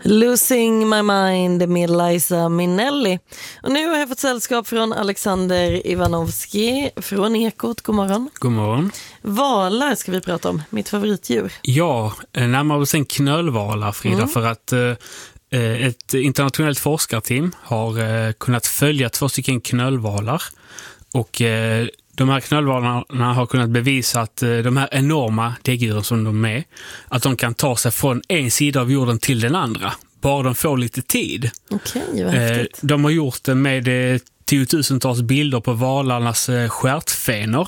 Losing My Mind med Liza Minnelli. Och nu har jag fått sällskap från Alexander Ivanovski från Ekot. God morgon. God morgon. Valar ska vi prata om, mitt favoritdjur. Ja, närmare bestämt knölvalar, Frida, för att ett internationellt forskarteam har kunnat följa 2 stycken knölvalar. Och de här knölvalarna har kunnat bevisa att de här enorma däggdjuren som de är, att de kan ta sig från en sida av jorden till den andra. Bara de får lite tid. Okej, vad häftigt. De har gjort det med tiotusentals bilder på valarnas stjärtfenor.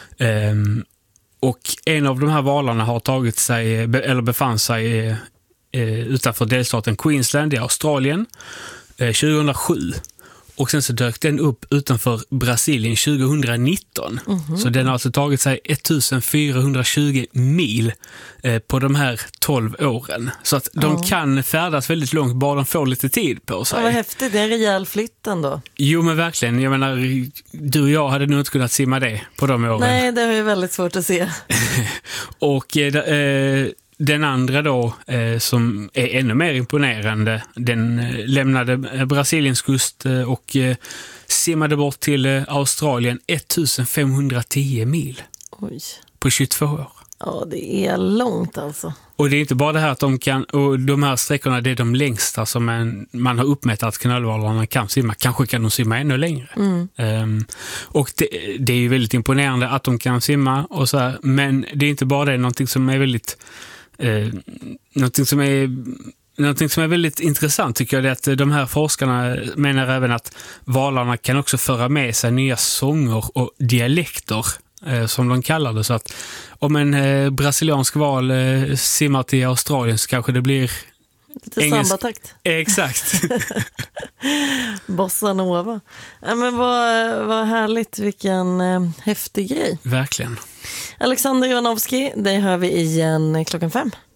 Och en av de här valarna har tagit sig, eller befann sig utanför delstaten Queensland i Australien 2007. Och sen så dök den upp utanför Brasilien 2019. Så den har alltså tagit sig 1420 mil på de här 12 åren. Så att de kan färdas väldigt långt, bara de får lite tid på sig. Ja, vad häftigt, det är en rejäl flytt ändå. Jo, men verkligen. Jag menar, du och jag hade nog inte kunnat simma det på de åren. Nej, det har ju väldigt svårt att se. Och den andra då, som är ännu mer imponerande, den lämnade Brasiliens kust och simmade bort till Australien 1510 mil. Oj. På 22 år. Ja, det är långt alltså. Och det är inte bara det här att de kan, och de här sträckorna, det är de längsta som man har uppmätt att knölvalarna kan simma. Kanske kan de simma ännu längre. Och det är ju väldigt imponerande att de kan simma och så här, men det är inte bara det, någonting som är väldigt någonting som är väldigt intressant tycker jag, är att de här forskarna menar även att valarna kan också föra med sig nya sånger och dialekter, som de kallar det. Så att om en brasiliansk val simmar till Australien så kanske det blir lite sambatakt. Exakt. Bossa Nova. Ja, men vad härligt, vilken häftig grej. Verkligen. Alexander Ivanovski, det hör vi igen 5:00.